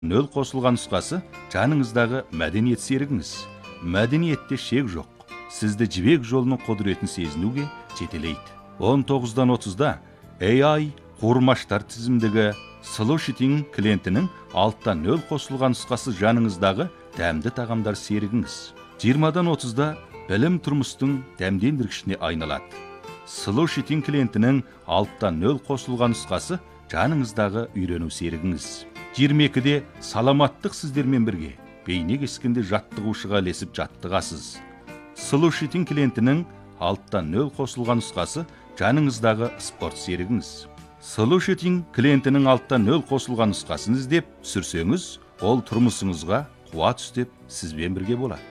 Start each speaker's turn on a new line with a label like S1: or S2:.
S1: нөл қосылған нұсқасы жаныңыздағы мәдениет серігіңіз. Мәдениетте шек жоқ. Сізді жібек жолының құдіретін сезінуге жетелейді. 19-дан 30-да AI қуырмаштар тізімдегі Solution клиентінің алттан нөл қосылған нұсқасы жаныңыздағы дәмді тағамдар серігіңіз. 20-дан 30-да білім тұрмыстың дәмдендіргішіне айналады. Solution клиентінің алттан нөл қосылған нұсқасы жаныңыздағы үйрену серігіңіз. 22-де саламаттық сіздермен бірге бейне кескенде жаттығушыға ілесіп жаттығасыз. Solution клиентінің алттан нөл қосылған нұсқасы жаныңыздағы спорт серігіңіз. Solution клиентінің алттан нөл қосылған нұсқасын іздеп түсірсеңіз, ол тұрмысыңызға қуат үстеп сізбен бірге болады.